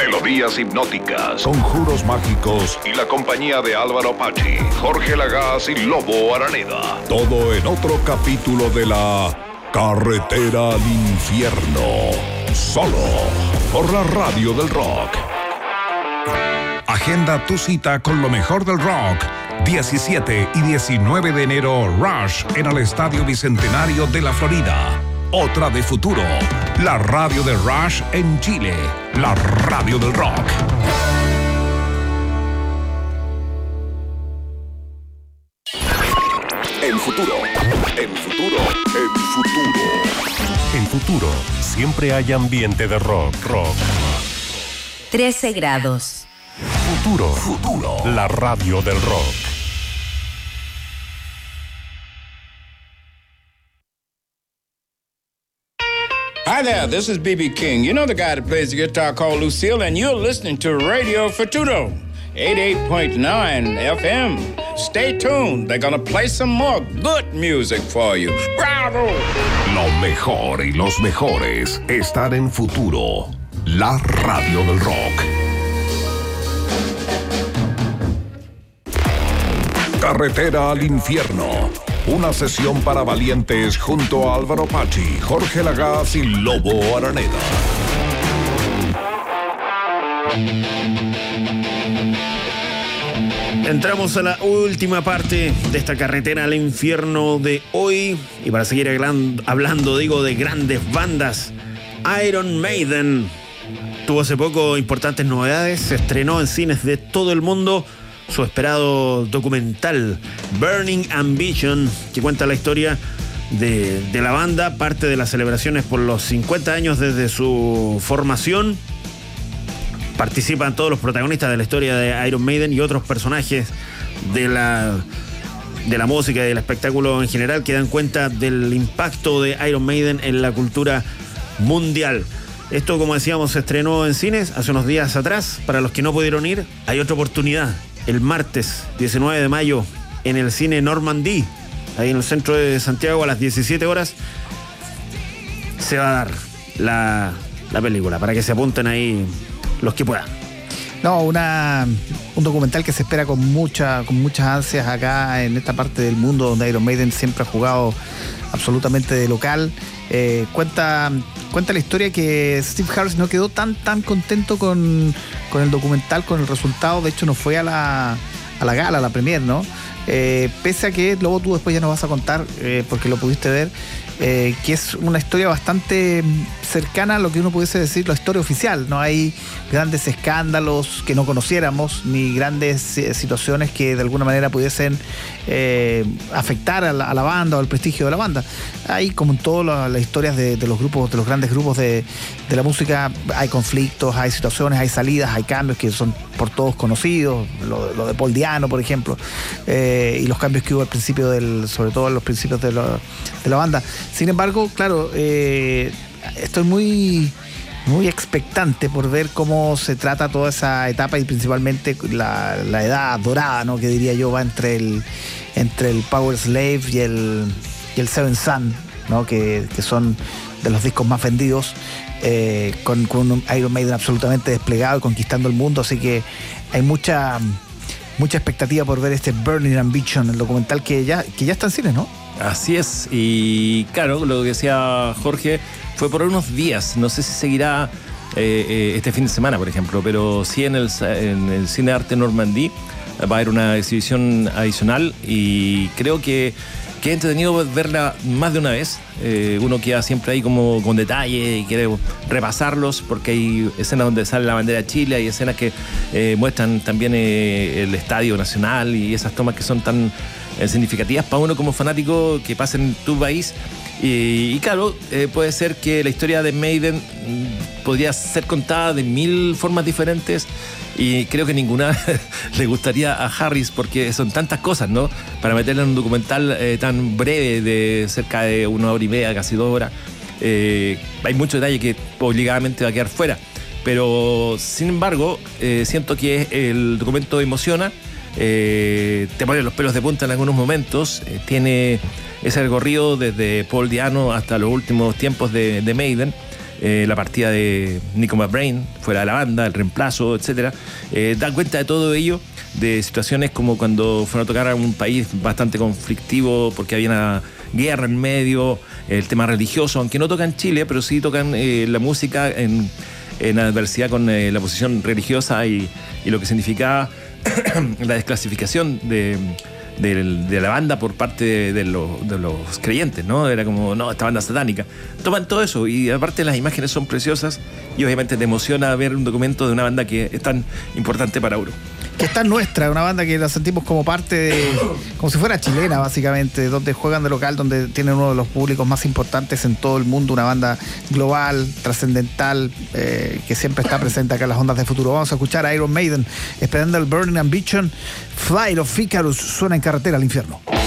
melodías hipnóticas, conjuros mágicos y la compañía de Álvaro Pachi, Jorge Lagaz y Lobo Araneda. Todo en otro capítulo de la Carretera al Infierno. Solo por la Radio del Rock. Agenda tu cita con lo mejor del rock. 17 y 19 de enero, Rush en el Estadio Bicentenario de la Florida. Otra de futuro, la radio de Rush en Chile, la radio del rock. El futuro, el futuro, el futuro. El futuro, siempre hay ambiente de rock. 13 grados. Futuro, la radio del rock. Hi there, this is B.B. King. You know the guy that plays the guitar called Lucille, and you're listening to Radio Futuro, 88.9 FM. Stay tuned. They're gonna play some more good music for you. Bravo! Lo mejor y los mejores están en Futuro, la radio del rock. Carretera al Infierno. Una sesión para valientes junto a Álvaro Pachi, Jorge Lagaz y Lobo Araneda. Entramos a la última parte de esta Carretera al Infierno de hoy. Y para seguir hablando, de grandes bandas, Iron Maiden tuvo hace poco importantes novedades. Se estrenó en cines de todo el mundo su esperado documental Burning Ambition, que cuenta la historia de la banda, parte de las celebraciones por los 50 años desde su formación. Participan todos los protagonistas de la historia de Iron Maiden y otros personajes de la música y del espectáculo en general, que dan cuenta del impacto de Iron Maiden en la cultura mundial. Esto, como decíamos, se estrenó en cines hace unos días atrás. Para los que no pudieron ir, hay otra oportunidad. El martes 19 de mayo en el cine Normandy, ahí en el centro de Santiago, a las 17 horas, se va a dar la película, para que se apunten ahí los que puedan. No, un documental que se espera con muchas ansias acá en esta parte del mundo donde Iron Maiden siempre ha jugado absolutamente de local. Cuenta la historia que Steve Harris no quedó tan contento con el documental, con el resultado. De hecho, no fue a la gala, a la premiere, ¿no? Pese a que, luego tú después ya nos vas a contar, porque lo pudiste ver, que es una historia bastante cercana a lo que uno pudiese decir la historia oficial. No hay grandes escándalos que no conociéramos, ni grandes situaciones que de alguna manera pudiesen afectar a la banda o al prestigio de la banda. Hay, como en todas las historias de los grupos, de los grandes grupos de la música, hay conflictos, hay situaciones, hay salidas, hay cambios que son por todos conocidos, lo de Paul Diano, por ejemplo, y los cambios que hubo al principio sobre todo en los principios de la banda. Sin embargo, claro, estoy muy expectante por ver cómo se trata toda esa etapa, y principalmente la edad dorada, ¿no? Que diría yo va entre el Power Slave y el Seven Sun, ¿no? Que son de los discos más vendidos, con un Iron Maiden absolutamente desplegado y conquistando el mundo. Así que hay mucha expectativa por ver este Burning Ambition, el documental que ya está en cines, ¿no? Así es, y claro, lo que decía Jorge, fue por unos días. No sé si seguirá este fin de semana, por ejemplo, pero sí en el Cine Arte Normandí va a haber una exhibición adicional, y creo que es entretenido verla más de una vez. Uno queda siempre ahí como con detalle y quiere repasarlos, porque hay escenas donde sale la bandera de Chile, hay escenas que muestran también el Estadio Nacional, y esas tomas que son tan significativas para uno como fanático que pasen en tu país. Y claro, puede ser que la historia de Maiden podría ser contada de 1000 formas diferentes, y creo que ninguna le gustaría a Harris, porque son tantas cosas, ¿no? Para meterla en un documental tan breve, de cerca de 1 hora y media, casi 2 horas, hay mucho detalle que obligadamente va a quedar fuera. Pero sin embargo, siento que el documento emociona, te pone los pelos de punta en algunos momentos, tiene ese recorrido desde Paul Diano hasta los últimos tiempos de Maiden. la partida de Nico McBrain fuera de la banda, el reemplazo, etcétera, dan cuenta de todo ello, de situaciones como cuando fueron a tocar a un país bastante conflictivo porque había una guerra en medio, el tema religioso, aunque no tocan Chile, pero sí tocan la música en adversidad con la posición religiosa y lo que significaba la desclasificación de la banda por parte de los creyentes, ¿no? Era como, no, esta banda satánica. Toman todo eso y aparte las imágenes son preciosas y obviamente te emociona ver un documento de una banda que es tan importante para Euro. Que está nuestra, una banda que la sentimos como parte de, como si fuera chilena básicamente, donde juegan de local, donde tienen uno de los públicos más importantes en todo el mundo, una banda global, trascendental, que siempre está presente acá en las ondas de futuro. Vamos a escuchar a Iron Maiden, esperando el Burning Ambition. Flight of Icarus suena en Carretera al Infierno.